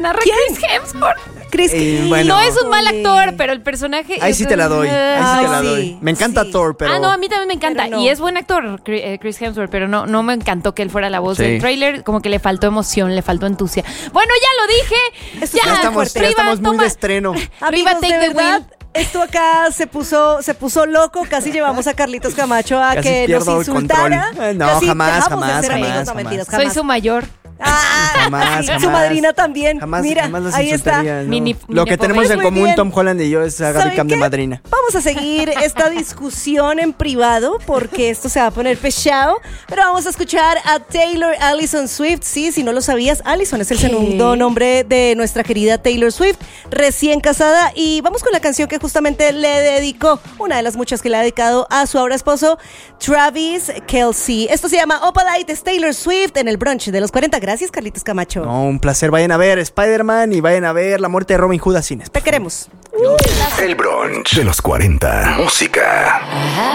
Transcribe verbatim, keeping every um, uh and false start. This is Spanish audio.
Narra ¿Quién? Chris Hemsworth. Chris Eh, bueno. No es un mal actor, pero el personaje... Ahí sí te la doy. Ahí sí te la Ay, doy. sí, Me encanta sí. Thor, pero. Ah, no, a mí también me encanta. Pero no. Y es buen actor, Cri- eh, Chris Hemsworth, pero no, no me encantó que él fuera la voz Sí. del tráiler. Como que le faltó emoción, le faltó entusiasmo. Bueno, ya lo dije. Esto ya, Ya estamos, fuerte. ya estamos Riva, muy toma. de estreno. Arriba, Amigos, take de the verdad, wheel. esto acá se puso, se puso loco. Casi llevamos a Carlitos Camacho a Casi que nos pierdo el insultara. control. Eh, no, Casi jamás, dejamos jamás, de ser jamás, amigos. No, jamás. mentiras, Soy jamás. su mayor. Ah, Jamás, sí, jamás. Su madrina también. Jamás, Mira, jamás las ahí está. insultaría, no. Mini- Lo que mini tenemos Pues en muy común bien. Tom Holland y yo es a Gaby ¿Saben Cam de qué? madrina. Vamos a seguir esta discusión en privado porque esto se va a poner pesado. Pero vamos a escuchar a Taylor Allison Swift. Sí, si no lo sabías, Allison es el ¿Qué? segundo nombre de nuestra querida Taylor Swift, recién casada. Y vamos con la canción que justamente le dedicó, una de las muchas que le ha dedicado a su ahora esposo, Travis Kelce. Esto se llama Opalite, es Taylor Swift en el brunch de los cuarenta. Gracias, Carlitos Camacho. No, un placer. Vayan a ver Spider-Man y vayan a ver La muerte de Robin Hood a cines. Te queremos. El brunch de los cuarenta. Música.